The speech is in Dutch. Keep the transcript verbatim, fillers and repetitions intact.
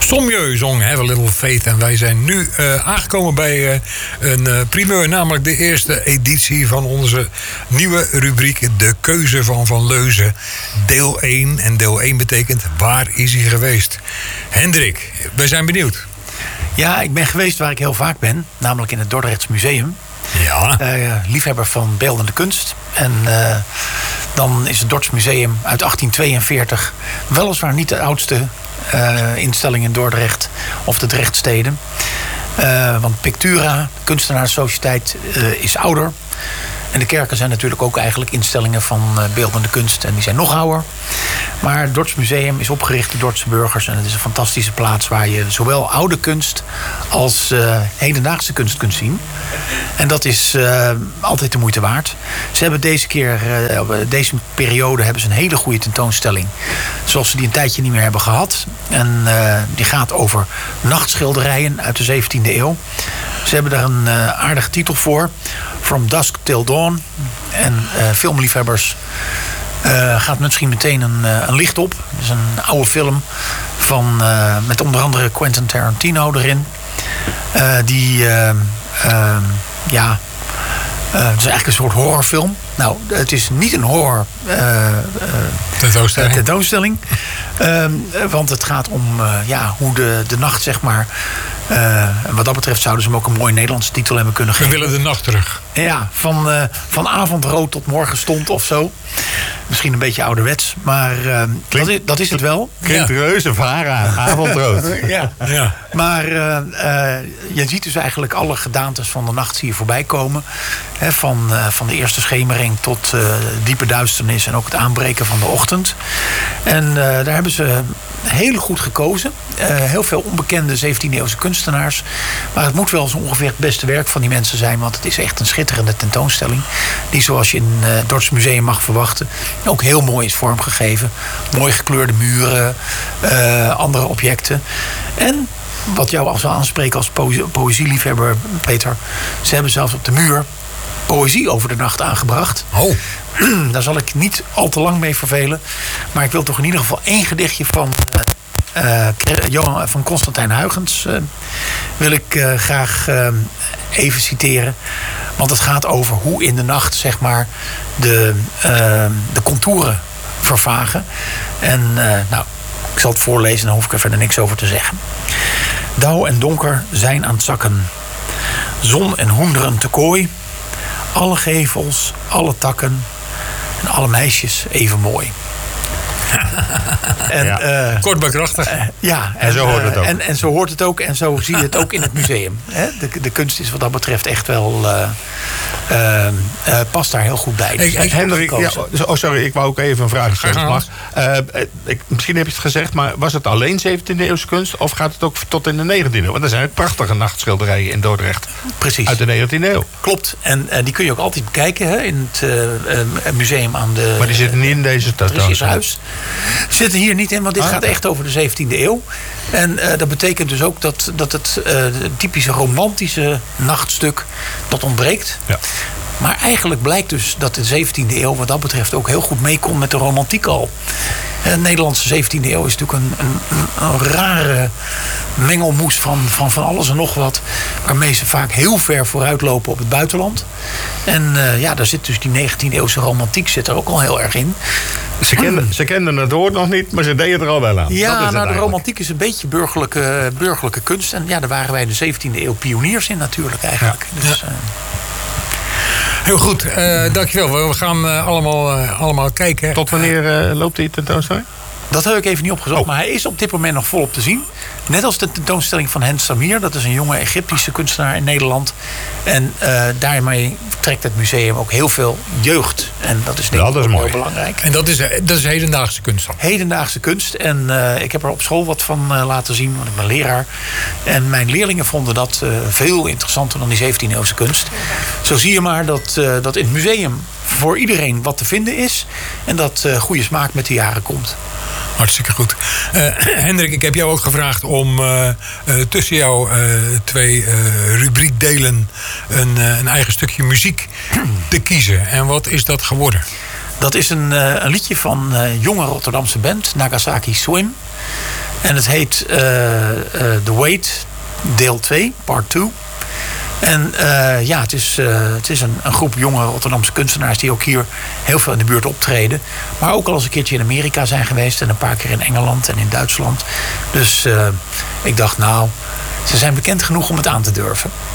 Sommieu zong Have a Little Faith. En wij zijn nu uh, aangekomen bij uh, een uh, primeur. Namelijk de eerste editie van onze nieuwe rubriek De Keuze van Van Leuzen. Deel één. En deel één betekent waar is hij geweest? Hendrik, wij zijn benieuwd. Ja, ik ben geweest waar ik heel vaak ben. Namelijk in het Dordrechts Museum. Ja. Uh, liefhebber van beeldende kunst. En uh, dan is het Dords Museum uit achttien tweeënveertig... weliswaar niet de oudste uh, instelling in Dordrecht of de Drechtsteden. Uh, want Pictura, kunstenaarssociëteit, uh, is ouder. En de kerken zijn natuurlijk ook eigenlijk instellingen van uh, beeldende kunst. En die zijn nog ouder. Maar het Dords Museum is opgericht door Dordtse burgers. En het is een fantastische plaats waar je zowel oude kunst als uh, hedendaagse kunst kunt zien. En dat is uh, altijd de moeite waard. Ze hebben deze keer, uh, deze periode hebben ze een hele goede tentoonstelling. Zoals ze die een tijdje niet meer hebben gehad. En uh, die gaat over nachtschilderijen uit de zeventiende eeuw. Ze hebben daar een uh, aardige titel voor. From Dusk Till Dawn. En uh, filmliefhebbers uh, gaat misschien meteen een, uh, een licht op. Het is een oude film van, uh, met onder andere Quentin Tarantino erin. Uh, die, uh, uh, ja, uh, het is eigenlijk een soort horrorfilm. Nou, het is niet een horror uh, uh, tentoonstelling. tentoonstelling. Uh, want het gaat om uh, ja, hoe de, de nacht, zeg maar. Uh, en wat dat betreft zouden ze hem ook een mooi Nederlandse titel hebben kunnen geven. We willen de nacht terug. Ja, van, uh, van avondrood tot morgenstond of zo. Misschien een beetje ouderwets, maar uh, dat, is, dat is het wel. Klinkt ja. reuze vara, avondrood. ja. ja. Maar uh, uh, je ziet dus eigenlijk alle gedaantes van de nacht zie je voorbij komen. He, van, uh, van de eerste schemering tot uh, diepe duisternis en ook het aanbreken van de ochtend. En uh, daar hebben ze heel goed gekozen. Uh, heel veel onbekende zeventiende-eeuwse kunstenaars. Maar het moet wel zo ongeveer het beste werk van die mensen zijn. Want het is echt een schitterende tentoonstelling. Die, zoals je in het uh, Dords Museum mag verwachten, ook heel mooi is vormgegeven. Mooi gekleurde muren, uh, andere objecten. En wat jou al zou aanspreken als poëzie, poëzieliefhebber, Peter. Ze hebben zelfs op de muur poëzie over de nacht aangebracht. Oh. Daar zal ik niet al te lang mee vervelen. Maar ik wil toch in ieder geval één gedichtje van uh, Johan, van Constantijn Huygens uh, wil ik uh, graag uh, even citeren. Want het gaat over hoe in de nacht, zeg maar, de, uh, de contouren vervagen. En uh, nou, ik zal het voorlezen, dan hoef ik er verder niks over te zeggen. Dauw en donker zijn aan het zakken. Zon en hoenderen te kooi. Alle gevels, alle takken en alle meisjes even mooi. En, ja. uh, Kort maar krachtig. Uh, ja, en, en zo hoort het ook. En, en zo hoort het ook en zo zie je het ook in het museum. De, de kunst is wat dat betreft echt wel uh, uh, uh, past daar heel goed bij. Dus hey, Hendrik, ja, oh sorry, ik wou ook even een vraag stellen. Maar, uh, ik, misschien heb je het gezegd, maar was het alleen zeventiende-eeuwse kunst of gaat het ook tot in de negentiende eeuw? Want er zijn prachtige nachtschilderijen in Dordrecht. Precies. Uit de negentiende eeuw. Klopt. En uh, die kun je ook altijd bekijken hè, in het uh, uh, museum aan de. Maar die zitten niet in deze tentoonstelling. Zitten hier niet in, want dit ah, gaat echt over de zeventiende eeuw. En uh, dat betekent dus ook dat, dat het uh, typische romantische nachtstuk dat ontbreekt. Ja. Maar eigenlijk blijkt dus dat de zeventiende eeuw wat dat betreft ook heel goed meekomt met de romantiek al. De Nederlandse zeventiende eeuw is natuurlijk een, een, een rare mengelmoes van, van van alles en nog wat. Waarmee ze vaak heel ver vooruit lopen op het buitenland. En uh, ja, daar zit dus die negentiende-eeuwse romantiek zit er ook al heel erg in. Ze kenden, ze kenden het woord nog niet, maar ze deden er al wel aan. Ja, nou, de eigenlijk. romantiek is een beetje burgerlijke, burgerlijke kunst. En ja, daar waren wij de zeventiende eeuw pioniers in natuurlijk eigenlijk. Ja. Dus, uh, heel goed, uh, dankjewel. We gaan uh, allemaal, uh, allemaal kijken. Tot wanneer uh, loopt die tentoonstelling? Dat heb ik even niet opgezocht, oh. maar hij is op dit moment nog volop te zien. Net als de tentoonstelling van Hens Samir. Dat is een jonge Egyptische kunstenaar in Nederland. En uh, daarmee trekt het museum ook heel veel jeugd. En dat is denk ik ja, dat is heel belangrijk. En dat is, dat is hedendaagse kunst dan? Hedendaagse kunst. En uh, ik heb er op school wat van uh, laten zien, want ik ben leraar. En mijn leerlingen vonden dat uh, veel interessanter dan die zeventiende-eeuwse kunst. Zo zie je maar dat, uh, dat in het museum voor iedereen wat te vinden is. En dat uh, goede smaak met de jaren komt. Hartstikke goed. Uh, Hendrik, ik heb jou ook gevraagd om uh, uh, tussen jouw uh, twee uh, rubriekdelen een, uh, een eigen stukje muziek te kiezen. En wat is dat geworden? Dat is een, uh, een liedje van een uh, jonge Rotterdamse band, Nagasaki Swim. En het heet uh, uh, The Wait, deel twee, part twee. En uh, ja, het is, uh, het is een, een groep jonge Rotterdamse kunstenaars die ook hier heel veel in de buurt optreden. Maar ook al eens een keertje in Amerika zijn geweest en een paar keer in Engeland en in Duitsland. Dus uh, ik dacht, nou, ze zijn bekend genoeg om het aan te durven.